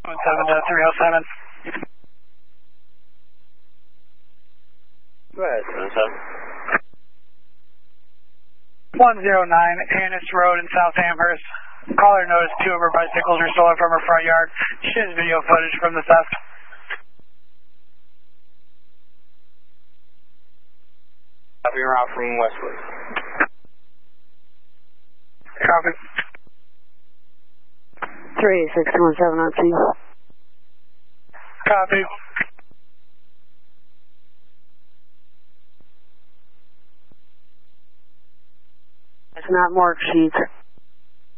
307. Go ahead, 77. 109 Annis Road in South Amherst. Caller noticed 2 of her bicycles were stolen from her front yard. She has video footage from the theft. Copy route from Westwood. Copy. 38617 on scene. Copy. It's not marked sheets.